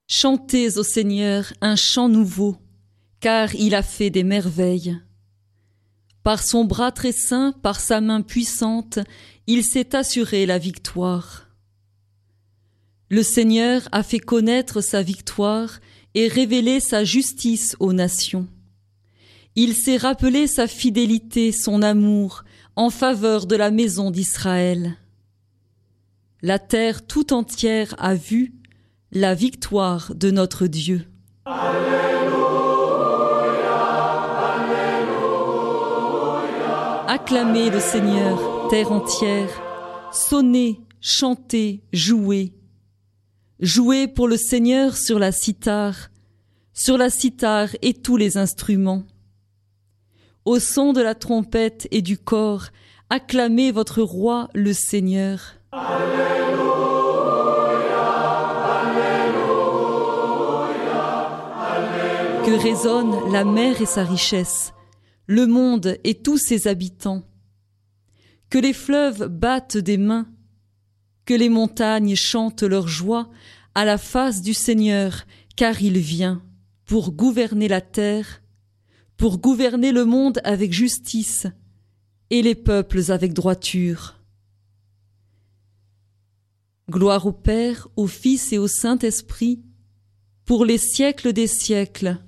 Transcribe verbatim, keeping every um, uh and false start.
Chantez au Seigneur un chant nouveau, car il a fait des merveilles. Par son bras très saint, par sa main puissante, il s'est assuré la victoire. Le Seigneur a fait connaître sa victoire et révélé sa justice aux nations. Il s'est rappelé sa fidélité, son amour, en faveur de la maison d'Israël. La terre tout entière a vu la victoire de notre Dieu. Alléluia, Alléluia. Acclamez le Seigneur, terre entière, sonnez, chantez, jouez. Jouez pour le Seigneur sur la cithare, sur la cithare et tous les instruments. Au son de la trompette et du cor, acclamez votre roi le Seigneur. Alléluia, Alléluia, Alléluia. Que résonne la mer et sa richesse, le monde et tous ses habitants. Que les fleuves battent des mains, que les montagnes chantent leur joie à la face du Seigneur, car il vient pour gouverner la terre, pour gouverner le monde avec justice et les peuples avec droiture. Gloire au Père, au Fils et au Saint-Esprit, pour les siècles des siècles.